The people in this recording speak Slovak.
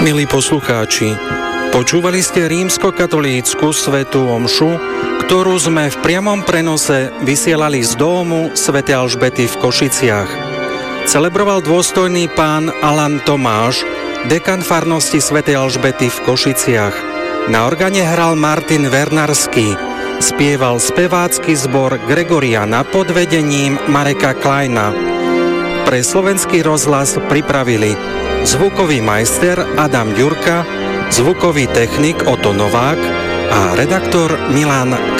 Milí poslucháči, počúvali ste rímskokatolícku svätú omšu, ktorú sme v priamom prenose vysielali z domu svätej Alžbety v Košiciach. Celebroval dôstojný pán Alan Tomáš, dekan farnosti svätej Alžbety v Košiciach. Na organe hral Martin Vernarský, spieval spevácky zbor Gregoriana pod vedením Mareka Kleina. Pre Slovenský rozhlas pripravili zvukový majster Adam Ďurka, zvukový technik Oto Novák a redaktor Milan